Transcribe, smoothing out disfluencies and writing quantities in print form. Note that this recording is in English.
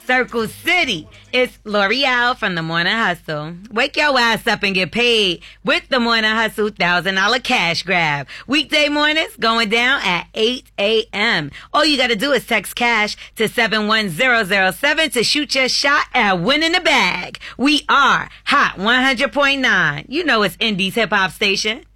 Circle City. It's L'Oreal from the Morning Hustle. Wake your ass up and get paid with the Morning Hustle $1,000 cash grab. Weekday mornings going down at 8 a.m. All you got to do is text cash to 71007 to shoot your shot at winning the bag. We are Hot 100.9. You know it's Indie's hip hop station.